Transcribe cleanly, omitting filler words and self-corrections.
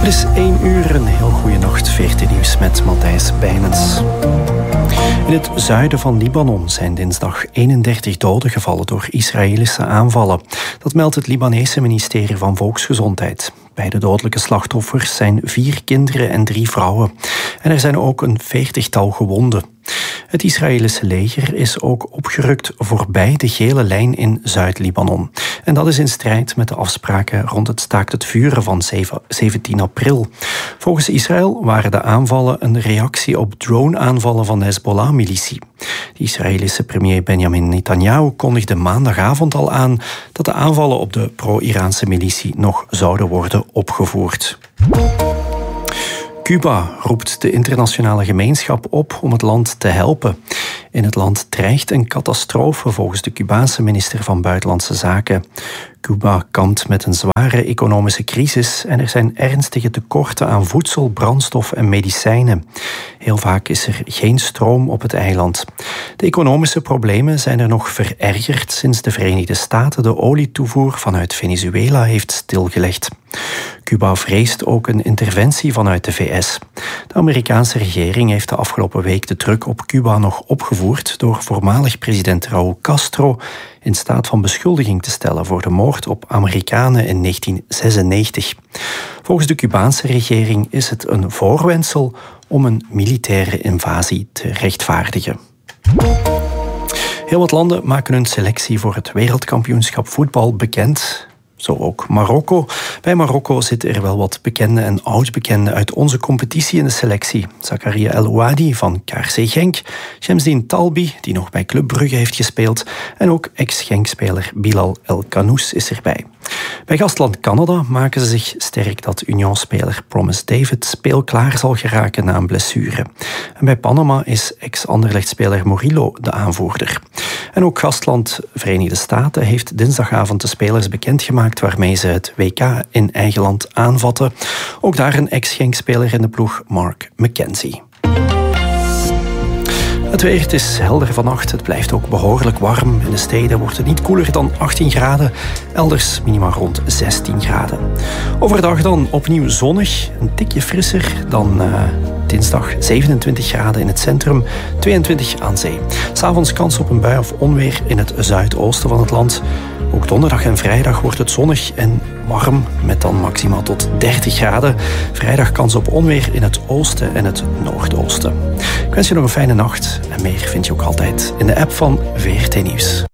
Het is 1 uur, een heel goede nacht. VRT Nieuws met Matthijs Bijnens. In het zuiden van Libanon zijn dinsdag 31 doden gevallen door Israëlische aanvallen. Dat meldt het Libanese ministerie van Volksgezondheid. Bij de dodelijke slachtoffers zijn 4 kinderen en 3 vrouwen. En er zijn ook een 40-tal gewonden. Het Israëlische leger is ook opgerukt voorbij de gele lijn in Zuid-Libanon. En dat is in strijd met de afspraken rond het staakt het vuren van 17 april. Volgens Israël waren de aanvallen een reactie op drone-aanvallen van de Hezbollah-militie. De Israëlische premier Benjamin Netanyahu kondigde maandagavond al aan dat de aanvallen op de pro-Iraanse militie nog zouden worden opgevoerd. Cuba roept de internationale gemeenschap op om het land te helpen. In het land dreigt een catastrofe volgens de Cubaanse minister van Buitenlandse Zaken. Cuba kampt met een zware economische crisis en er zijn ernstige tekorten aan voedsel, brandstof en medicijnen. Heel vaak is er geen stroom op het eiland. De economische problemen zijn er nog verergerd sinds de Verenigde Staten de olietoevoer vanuit Venezuela heeft stilgelegd. Cuba vreest ook een interventie vanuit de VS. De Amerikaanse regering heeft de afgelopen week de druk op Cuba nog opgevoerd door voormalig president Raúl Castro in staat van beschuldiging te stellen voor de moord op Amerikanen in 1996. Volgens de Cubaanse regering is het een voorwendsel om een militaire invasie te rechtvaardigen. Heel wat landen maken hun selectie voor het wereldkampioenschap voetbal bekend. Zo ook Marokko. Bij Marokko zitten er wel wat bekende en oud-bekenden uit onze competitie in de selectie. Zakaria El Ouadi van KRC Genk, Chemsdien Talbi, die nog bij Club Brugge heeft gespeeld, en ook ex-Genk-speler Bilal El Kanous is erbij. Bij gastland Canada maken ze zich sterk dat Union-speler Promise David speelklaar zal geraken na een blessure. En bij Panama is ex-Anderlecht-speler Murillo de aanvoerder. En ook gastland Verenigde Staten heeft dinsdagavond de spelers bekendgemaakt waarmee ze het WK in eigen land aanvatten. Ook daar een ex-Genk-speler in de ploeg, Mark McKenzie. Het weer, het is helder vannacht. Het blijft ook behoorlijk warm. In de steden wordt het niet koeler dan 18 graden. Elders minimaal rond 16 graden. Overdag dan opnieuw zonnig. Een tikje frisser dan dinsdag 27 graden in het centrum. 22 aan zee. 'S Avonds kans op een bui of onweer in het zuidoosten van het land. Ook donderdag en vrijdag wordt het zonnig en warm, met dan maximaal tot 30 graden. Vrijdag kans op onweer in het oosten en het noordoosten. Ik wens je nog een fijne nacht en meer vind je ook altijd in de app van VRT Nieuws.